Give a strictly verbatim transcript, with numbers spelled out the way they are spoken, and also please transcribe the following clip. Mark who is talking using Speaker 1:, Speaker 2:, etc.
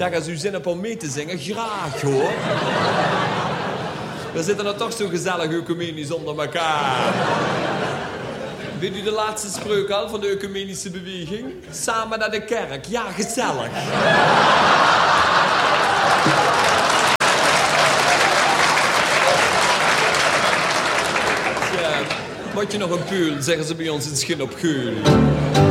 Speaker 1: Zeg, als u zin hebt om mee te zingen, graag hoor. We zitten er toch zo gezellig ecumenisch onder elkaar. Weet u de laatste spreuk al van de ecumenische beweging? Samen naar de kerk. Ja, gezellig. Ja, moet je nog een puul, zeggen ze bij ons in Schin op Geul.